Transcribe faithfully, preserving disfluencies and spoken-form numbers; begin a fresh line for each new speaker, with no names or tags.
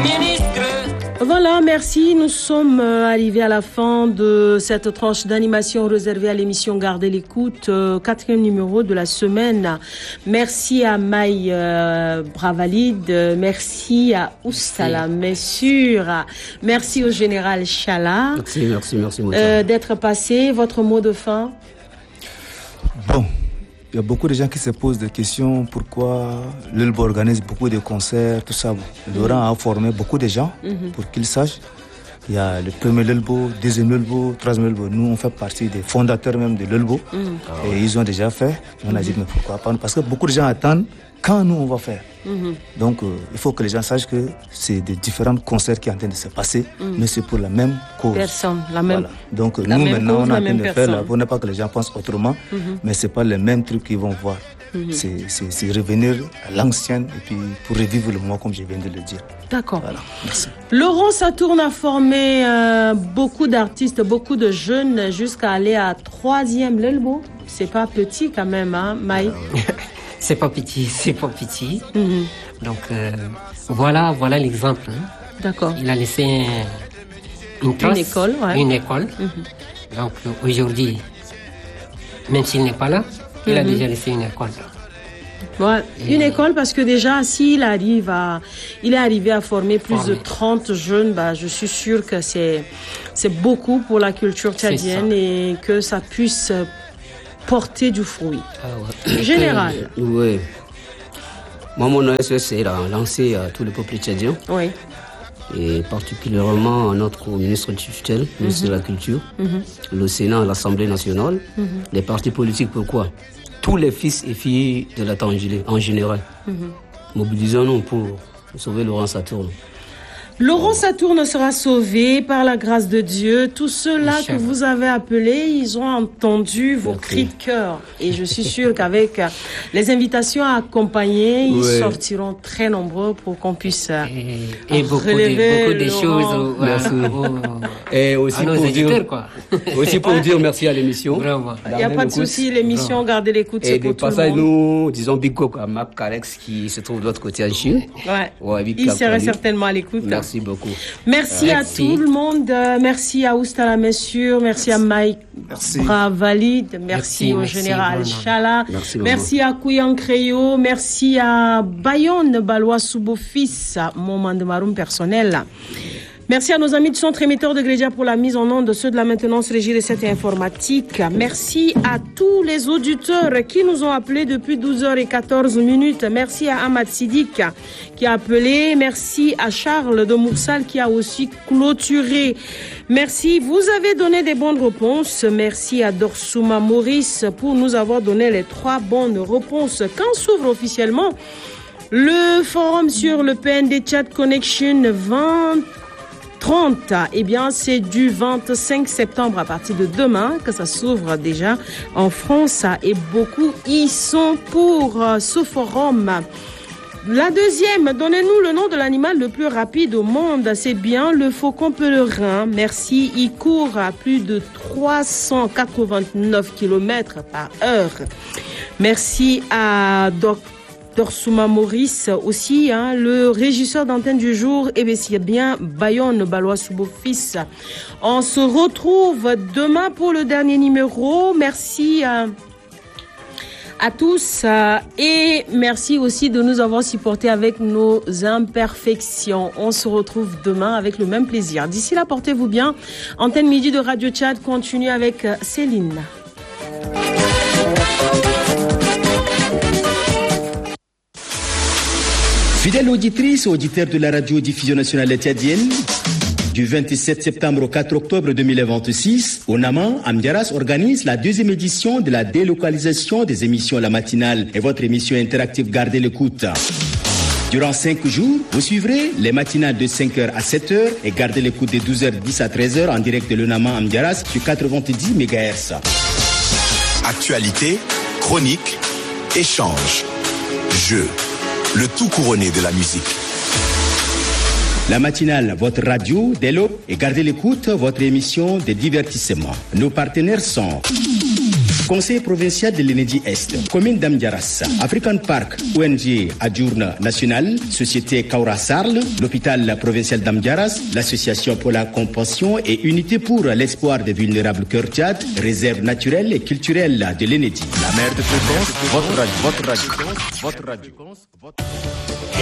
Voilà, merci. Nous sommes arrivés à la fin de cette tranche d'animation réservée à l'émission Gardez l'écoute, euh, quatrième numéro de la semaine. Merci à Maï euh, Bravalide, merci à Oustala Messure, merci au général Chala.
Merci, merci, merci.
Euh, d'être passé. Votre mot de fin?
Bon. Il y a beaucoup de gens qui se posent des questions pourquoi l'E L B O organise beaucoup de concerts, tout ça. Laurent mm-hmm. a formé beaucoup de gens mm-hmm. pour qu'ils sachent. Il y a le premier L E L B O, deuxième L E L B O, troisième L E L B O. Nous, on fait partie des fondateurs même de l'E L B O. Mm-hmm. Et ils ont déjà fait. On a dit, mais pourquoi pas? Parce que beaucoup de gens attendent quand nous, on va faire. Mm-hmm. Donc, euh, il faut que les gens sachent que c'est des différents concerts qui sont en train de se passer, mm-hmm. mais c'est pour la même cause.
Personne, la même.
Voilà. Donc,
la
nous,
même
maintenant,
cause,
on est en train de
personne.
faire, là, pour ne pas que les gens pensent autrement, mm-hmm. mais ce n'est pas les mêmes trucs qu'ils vont voir. Mm-hmm. C'est, c'est, c'est revenir à l'ancienne et puis pour revivre le moment, comme je viens de le dire.
D'accord.
Voilà. Merci.
Laurent Saturne a formé euh, beaucoup d'artistes, beaucoup de jeunes, jusqu'à aller à troisième L E L B O. C'est pas petit quand même, hein, Maï?
C'est pas petit, c'est pas petit. Mm-hmm. Donc euh, voilà, voilà l'exemple. Hein.
D'accord.
Il a laissé une, trace,
une école, ouais.
Une école. Mm-hmm. Donc aujourd'hui, même s'il n'est pas là, il mm-hmm. a déjà laissé une école.
Ouais, une Et... école parce que déjà s'il arrive à, il est arrivé à former plus Formé. de trente jeunes, bah je suis sûre que c'est c'est beaucoup pour la culture tchadienne et que ça puisse porter du fruit. Ah ouais. Général.
Oui. Moi, mon O S E, c'est lancé à tout le peuple tchadien.
Oui.
Et particulièrement à notre ministre tutelle, ministre mm-hmm. de la Culture, mm-hmm. le Sénat, l'Assemblée nationale, mm-hmm. les partis politiques. Pourquoi? Tous les fils et filles de la Tangilé, en général. Mm-hmm. Mobilisons-nous pour sauver Laurent Saturne.
Laurent Saturne sera sauvé par la grâce de Dieu. Tous ceux-là que vous avez appelés, ils ont entendu vos Merci. cris de cœur. Et je suis sûre qu'avec les invitations à accompagner, ils ouais. sortiront très nombreux pour qu'on puisse
et, et beaucoup de, beaucoup de choses.
Merci. Et aussi
à nos
pour
éditeurs,
dire,
quoi.
aussi pour dire merci à l'émission.
Il n'y a pas de souci, l'émission Gardez l'écoute, c'est pour tout le monde.
Et de passage, nous disons big up à Marc Carex qui se trouve de l'autre côté en Chine.
Ouais. ouais Il serait certainement à l'écoute.
Merci beaucoup.
Merci, merci à tout le monde. Merci à Oustala Messure. Merci à Mike Bravalide. Merci, merci au merci, général merci, Chala. Merci, merci à Kouyan Créo. Merci à Bayonne Balois Soubofis, mon mandemarum personnel. Merci à nos amis de centre émetteur de Grédia pour la mise en onde de ceux de la maintenance régie recette et informatique. Merci à tous les auditeurs qui nous ont appelés depuis douze heures quatorze minutes. Merci à Ahmad Sidik qui a appelé. Merci à Charles de Moursal qui a aussi clôturé. Merci, vous avez donné des bonnes réponses. Merci à Dorsouma Maurice pour nous avoir donné les trois bonnes réponses. Quand s'ouvre officiellement le forum sur le P N D Tchad Connection vingt trente, eh bien, c'est du vingt-cinq septembre à partir de demain que ça s'ouvre déjà en France et beaucoup y sont pour ce forum. La deuxième, donnez-nous le nom de l'animal le plus rapide au monde. C'est bien le faucon pèlerin. Merci, il court à plus de trois cent quatre-vingt-neuf kilomètres par heure. Merci à Doc Dorsouma Maurice aussi, hein, le régisseur d'antenne du jour, et bien c'est bien Bayonne Balois Soubofis. On se retrouve demain pour le dernier numéro. Merci à, à tous euh, et merci aussi de nous avoir supportés avec nos imperfections. On se retrouve demain avec le même plaisir. D'ici là, portez-vous bien. Antenne Midi de Radio Tchad continue avec Céline.
Fidèles auditrices et auditeurs de la radio-diffusion nationale tchadienne, du vingt-sept septembre au quatre octobre deux mille vingt-six, Onama Amdiaras organise la deuxième édition de la délocalisation des émissions La Matinale et votre émission interactive Gardez l'écoute. Durant cinq jours, vous suivrez les matinales de cinq heures à sept heures et Gardez l'écoute de douze heures dix à treize heures en direct de l'Onama Amdiaras sur quatre-vingt-dix mégahertz.
Actualité, chronique, échange, jeu. Le tout couronné de la musique.
La matinale, votre radio, développe et Gardez l'écoute, votre émission de divertissement. Nos partenaires sont Conseil provincial de l'Enedi Est, commune d'Amdiaras, African Park, O N G Adjourne National, Société Kaura Sarl, l'hôpital provincial d'Amdiaras, l'association pour la compassion et unité pour l'espoir des vulnérables Cœur Tchad, réserve naturelle et culturelle de l'Enedi.
La mer de fréquence, votre radio, votre radio, votre radio.